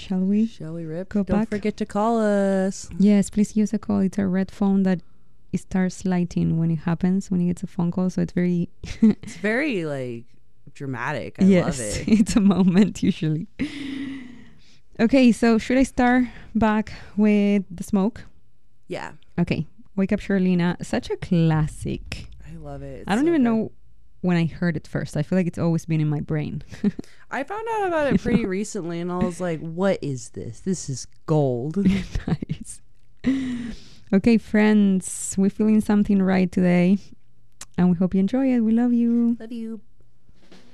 Shall we? Shall we rip? Go Don't back? forget to call us. Yes, please use a call. It's a red phone that it starts lighting when it happens, when it gets a phone call. So it's very... It's very, like, dramatic. I love it. It's a moment usually. Okay, so should I start back with The Smoke? Yeah. Okay, Wake Up Charlena. Such a classic. I love it. I don't even know when I heard it first. I feel like it's always been in my brain. I found out about it pretty recently, and I was like, what is this? This is gold. Nice. Okay, friends, we're feeling something right today, and we hope you enjoy it. We love you. Love you.